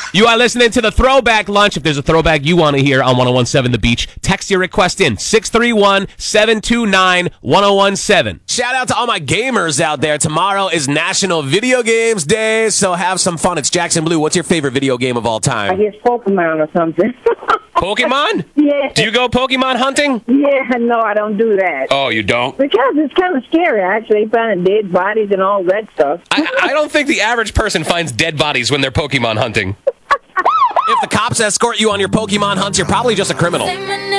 You are listening to the Throwback Lunch. If there's a throwback you want to hear on 1017 The Beach, text your request in 631-729-1017. Shout out to all my gamers out there. Tomorrow is National Video Games Day, so have some fun. It's Jackson Blue. What's your favorite video game of all I time? guess Pokemon or something. Pokemon? Yeah. Do you go Pokemon hunting? Yeah, no, I don't do that. Oh, you don't? Because it's kind of scary, actually, finding dead bodies and all that stuff. I don't think the average person finds dead bodies when they're Pokemon hunting. If the cops escort you on your Pokemon hunts, you're probably just a criminal.